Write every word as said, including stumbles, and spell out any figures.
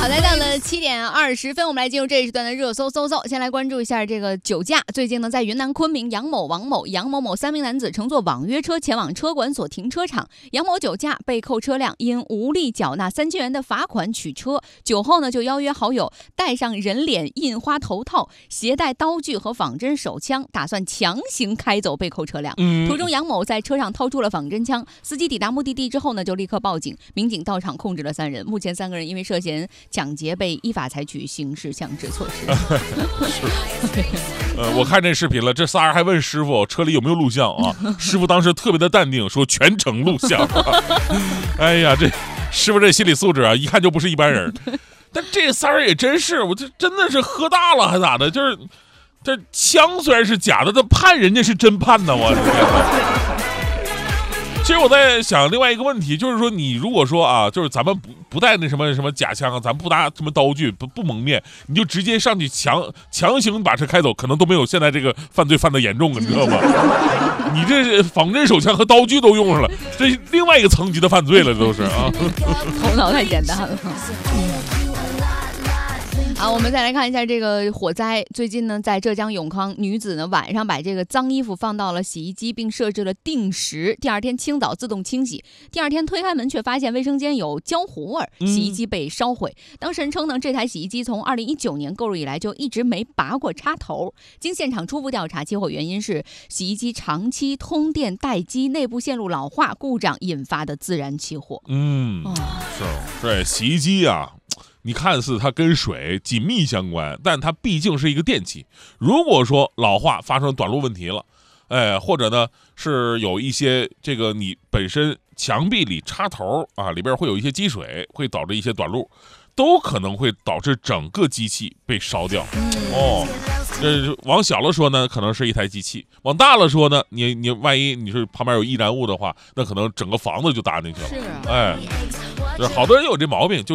来到了七点二十分，我们来进入这一时段的热搜搜搜。先来关注一下这个酒驾。最近呢，在云南昆明，杨某、王某、杨某某三名男子乘坐网约车前往车管所停车场。杨某酒驾被扣车辆，因无力缴纳三千元的罚款取车。酒后呢，就邀约好友戴上人脸印花头套，携带刀具和仿真手枪，打算强行开走被扣车辆。途中，杨某在车上掏出了仿真枪。司机抵达目的地之后呢，就立刻报警，民警到场控制了三人。目前三个人因为涉嫌抢劫被依法采取刑事强制措施。 呃，我看这视频了，这仨人还问师傅车里有没有录像啊？师傅当时特别的淡定，说全程录像。哎呀，这师傅这心理素质啊，一看就不是一般人。但这仨人也真是，我这真的是喝大了还咋的？就是这枪虽然是假的，但判人家是真判呢，我。其实我在想另外一个问题，就是说你如果说啊，就是咱们不不带那什么什么假枪啊，咱们不拿什么刀具，不不蒙面，你就直接上去强强行把车开走，可能都没有现在这个犯罪犯的严重，你知道吗？你这仿真手枪和刀具都用上了，这另外一个层级的犯罪了，这都是啊。 头脑太简单了。好，我们再来看一下这个火灾。最近呢，在浙江永康，女子呢晚上把这个脏衣服放到了洗衣机，并设置了定时，第二天清早自动清洗。第二天推开门，却发现卫生间有焦糊味儿，洗衣机被烧毁。当事人称呢，这台洗衣机从二零一九年购入以来就一直没拔过插头。经现场初步调查，起火原因是洗衣机长期通电待机，内部线路老化故障引发的自燃起火。 嗯，哦、是对洗衣机啊。你看似它跟水紧密相关，但它毕竟是一个电器。如果说老化发生短路问题了，哎，或者呢是有一些这个你本身墙壁里插头啊里边会有一些积水，会导致一些短路，都可能会导致整个机器被烧掉。哦，这往小了说呢，可能是一台机器；往大了说呢，你你万一你是旁边有易燃物的话，那可能整个房子就搭进去了。 是啊， 哎，好多人有这毛病就。